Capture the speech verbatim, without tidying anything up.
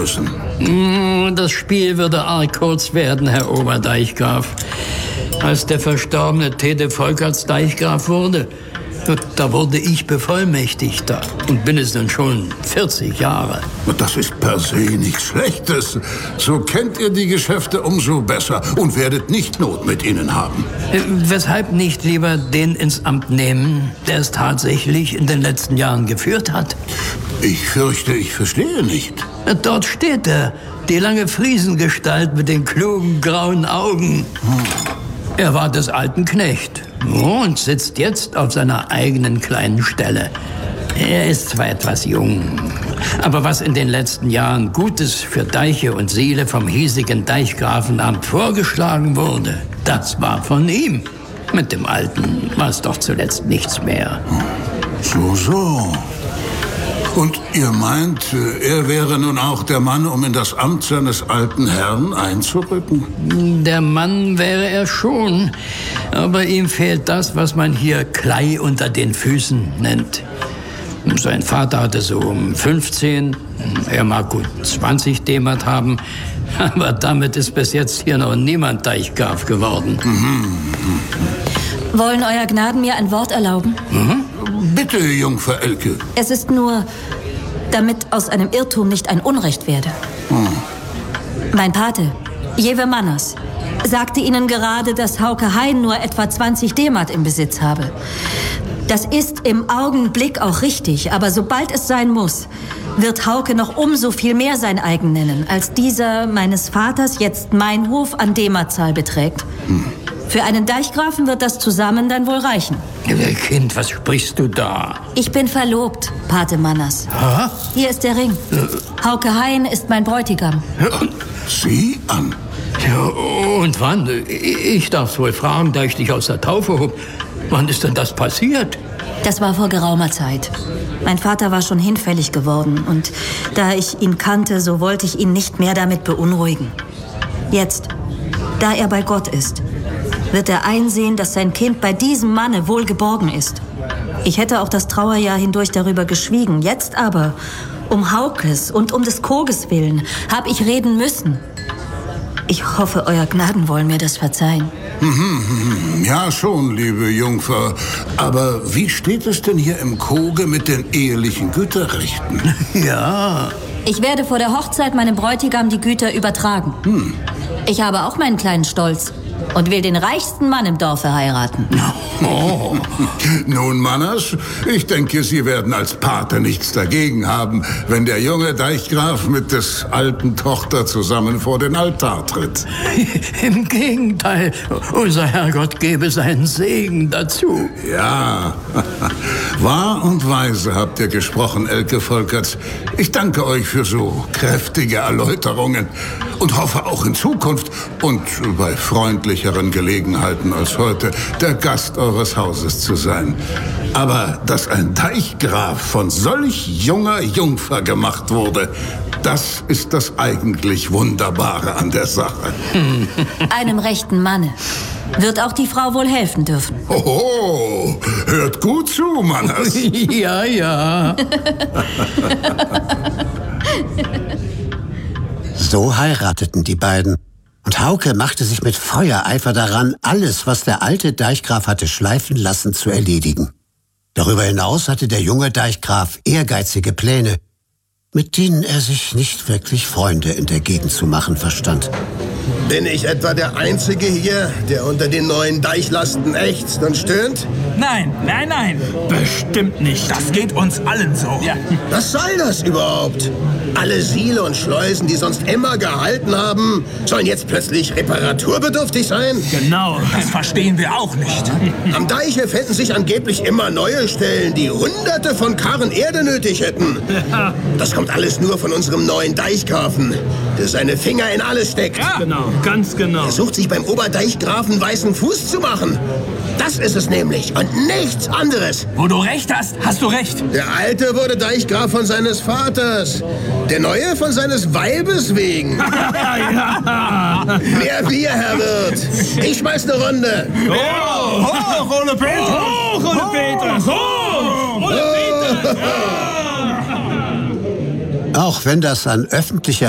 müssen. Das Spiel würde arg kurz werden, Herr Oberdeichgraf. Als der verstorbene Tede Volkerts Deichgraf wurde, da wurde ich Bevollmächtigter und bin es nun schon vierzig Jahre. Das ist per se nichts Schlechtes. So kennt ihr die Geschäfte umso besser und werdet nicht Not mit ihnen haben. Weshalb nicht lieber den ins Amt nehmen, der es tatsächlich in den letzten Jahren geführt hat? Ich fürchte, ich verstehe nicht. Dort steht er, die lange Friesengestalt mit den klugen grauen Augen. Hm. Er war des alten Knecht und sitzt jetzt auf seiner eigenen kleinen Stelle. Er ist zwar etwas jung, aber was in den letzten Jahren Gutes für Deiche und Seele vom hiesigen Deichgrafenamt vorgeschlagen wurde, das war von ihm. Mit dem Alten war es doch zuletzt nichts mehr. So, so. Und ihr meint, er wäre nun auch der Mann, um in das Amt seines alten Herrn einzurücken? Der Mann wäre er schon, aber ihm fehlt das, was man hier Klei unter den Füßen nennt. Sein Vater hatte so um fünfzehn, er mag gut zwanzig D-Mark haben, aber damit ist bis jetzt hier noch niemand Deichgraf geworden. Mhm. Wollen Euer Gnaden mir ein Wort erlauben? Mhm. Bitte, Jungfer Elke. Es ist nur, damit aus einem Irrtum nicht ein Unrecht werde. Hm. Mein Pate, Jewe Manners, sagte Ihnen gerade, dass Hauke Hein nur etwa zwanzig D-Mark im Besitz habe. Das ist im Augenblick auch richtig, aber sobald es sein muss, wird Hauke noch umso viel mehr sein eigen nennen, als dieser meines Vaters jetzt mein Hof an D-Mark-Zahl beträgt. Hm. Für einen Deichgrafen wird das zusammen dann wohl reichen. Kind, was sprichst du da? Ich bin verlobt, Pate Manners. Ha? Hier ist der Ring. Hauke Hein ist mein Bräutigam. Sieh an. Ja, und wann? Ich darf's wohl fragen, da ich dich aus der Taufe hob. Wann ist denn das passiert? Das war vor geraumer Zeit. Mein Vater war schon hinfällig geworden. Und da ich ihn kannte, so wollte ich ihn nicht mehr damit beunruhigen. Jetzt, da er bei Gott ist, wird er einsehen, dass sein Kind bei diesem Manne wohl geborgen ist. Ich hätte auch das Trauerjahr hindurch darüber geschwiegen. Jetzt aber, um Haukes und um des Koges willen, habe ich reden müssen. Ich hoffe, Euer Gnaden wollen mir das verzeihen. Ja, schon, liebe Jungfer. Aber wie steht es denn hier im Koge mit den ehelichen Güterrechten? Ja. Ich werde vor der Hochzeit meinem Bräutigam die Güter übertragen. Hm. Ich habe auch meinen kleinen Stolz und will den reichsten Mann im Dorfe heiraten. Oh. Nun, Manners, ich denke, Sie werden als Pate nichts dagegen haben, wenn der junge Deichgraf mit des alten Tochter zusammen vor den Altar tritt. Im Gegenteil, unser Herrgott gebe seinen Segen dazu. Ja, wahr und weise habt ihr gesprochen, Elke Volkerts. Ich danke euch für so kräftige Erläuterungen und hoffe auch in Zukunft und bei freundlicheren Gelegenheiten als heute der Gast eures Hauses zu sein. Aber dass ein Deichgraf von solch junger Jungfer gemacht wurde, das ist das eigentlich Wunderbare an der Sache. Einem rechten Manne wird auch die Frau wohl helfen dürfen. Oho, hört gut zu, Manners. Ja, ja. So heirateten die beiden. Und Hauke machte sich mit Feuereifer daran, alles, was der alte Deichgraf hatte schleifen lassen, zu erledigen. Darüber hinaus hatte der junge Deichgraf ehrgeizige Pläne, mit denen er sich nicht wirklich Freunde in der Gegend zu machen verstand. Bin ich etwa der Einzige hier, der unter den neuen Deichlasten ächzt und stöhnt? Nein, nein, nein, bestimmt nicht. Das geht uns allen so. Ja. Was soll das überhaupt? Alle Siele und Schleusen, die sonst immer gehalten haben, sollen jetzt plötzlich reparaturbedürftig sein? Genau, das verstehen wir auch nicht. Am Deiche finden sich angeblich immer neue Stellen, die hunderte von Karren Erde nötig hätten. Das kommt alles nur von unserem neuen Deichgrafen, der seine Finger in alles steckt. Ja, genau, ganz genau. Er sucht sich beim Oberdeichgrafen weißen Fuß zu machen. Das ist es nämlich und nichts anderes. Wo du recht hast, hast du recht. Der Alte wurde Deichgraf von seines Vaters. Der Neue von seines Weibes wegen. Ja. Mehr Bier, Herr Wirt. Ich schmeiß eine Runde. Oh, hoch, ohne Peter. Hoch, ohne Peter. Hoch, ohne Peter. Auch wenn das an öffentlicher